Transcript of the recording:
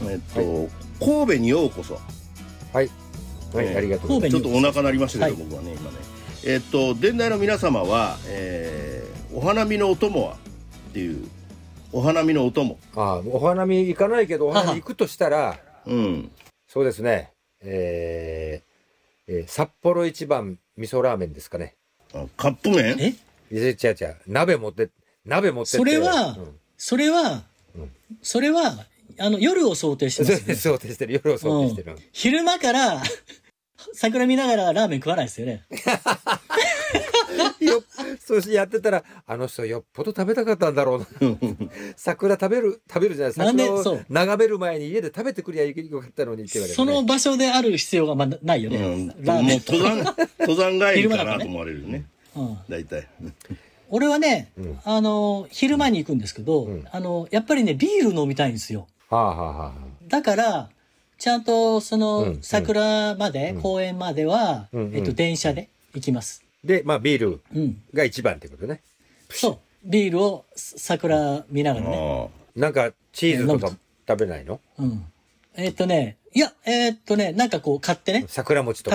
神戸にようこそ。 はい、はい、ありがとうございます。 ちょっとお腹鳴りましたけど、僕はね、今ね。伝来の皆様は、お花見のお供はっていう、お花見のお供。 お花見行かないけど、お花見行くとしたら、そうですね、札幌一番味噌ラーメンですかね。 カップ麺？ 違う。鍋持ってって。 それは、夜を想定してますね。 夜を想定してる。 昼間から、桜見ながらラーメン食わないですよね。 そうしてやってたら、あの人よっぽど食べたかったんだろうな。桜食べるじゃない。桜を眺める前に家で食べてくりゃよかったのにって言われる、ね。 その場所である必要がないよね。 ラーメン。登山帰りかなと思われるね。大体。 俺はね、昼間に行くんですけど、やっぱりね、ビール飲みたいんですよ。だから、ちゃんとその桜まで、公園までは、電車で行きます。 で、まあビールが一番ってことね。 そう。ビールを桜見ながらね。 なんかチーズとか食べないの？ なんかこう買ってね。 桜餅とか。